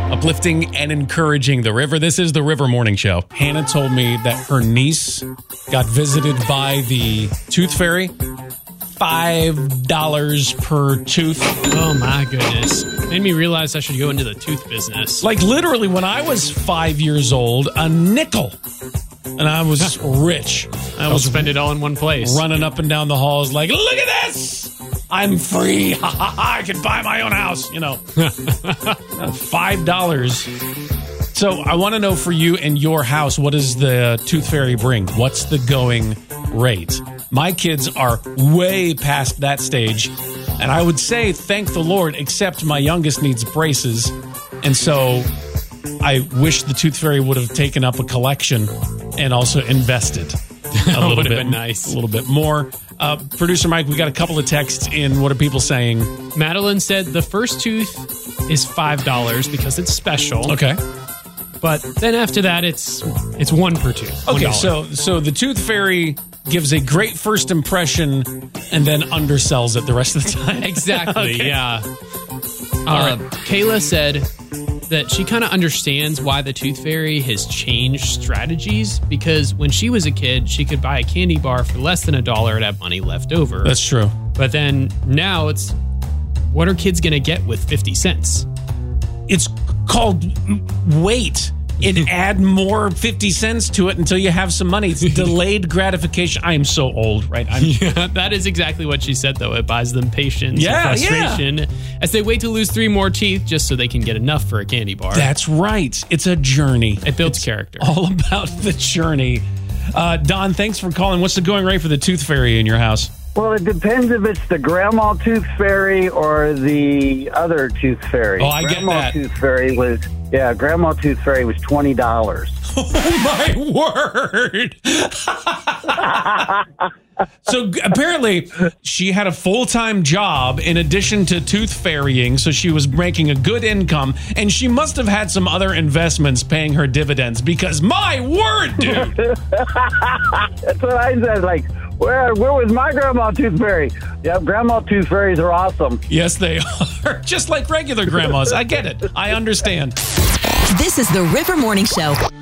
uplifting and encouraging the river. This is the River Morning Show. Hannah told me that her niece got visited by the tooth fairy. $5 per tooth. Oh my goodness. Made me realize I should go into the tooth business. Like literally when I was 5 years old, a nickel. And I was rich. I I'll was spend it all in one place. running up and down the halls like, look at this! I'm free. I can buy my own house, $5. So I want to know for you and your house, what does the tooth fairy bring? What's the going rate? My kids are way past that stage. And I would say, thank the Lord, except my youngest needs braces. And so I wish the tooth fairy would have taken up a collection and also invested a little bit. Been nice. A little bit more. Producer Mike, we got a couple of texts in. What are people saying? Madeline said the first tooth is $5 because it's special. Okay. But then after that, it's one per tooth. Okay, $1. so the tooth fairy gives a great first impression and then undersells it the rest of the time. Exactly, Okay. yeah. All right. Kayla said that she kind of understands why the tooth fairy has changed strategies, because when she was a kid, she could buy a candy bar for less than $1 and have money left over. That's true. But then now it's, what are kids going to get with 50 cents? It's called wait. Add more 50 cents to it until you have some money. It's delayed gratification. I am so old, right? Yeah, that is exactly what she said, though. It buys them patience and frustration as they wait to lose 3 more teeth just so they can get enough for a candy bar. That's right. It's a journey. It builds character. All about the journey. Don, thanks for calling. What's the going rate for the tooth fairy in your house? Well, it depends if it's the grandma tooth fairy or the other tooth fairy. Oh, I get that. Grandma tooth fairy was $20. Oh, my word. So apparently she had a full-time job in addition to tooth fairying, so she was making a good income, and she must have had some other investments paying her dividends, because my word, dude. That's what I said. Like, where was my grandma tooth fairy? Yeah, grandma tooth fairies are awesome. Yes, they are. Just like regular grandmas. I get it. I understand. This is the River Morning Show.